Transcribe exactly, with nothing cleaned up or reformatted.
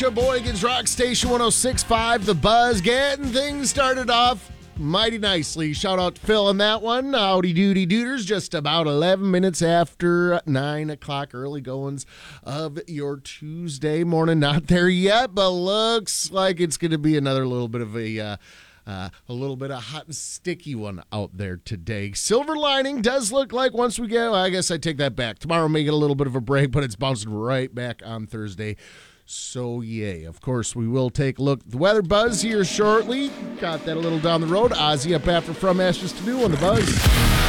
Sheboygan's Rock Station one oh six point five, The Buzz, getting things started off mighty nicely. Shout out to Phil on that one. Howdy doody dooders, just about eleven minutes after nine o'clock, early goings of your Tuesday morning. Not there yet, but looks like it's going to be another little bit of a... Uh, Uh, a little bit of hot and sticky one out there today. Silver lining does look like once we get, well, I guess I take that back. Tomorrow may get a little bit of a break, but it's bouncing right back on Thursday. So, yay. Of course, we will take a look at the weather Buzz here shortly. Got that a little down the road. Ozzy up after From Ashes to New on The Buzz.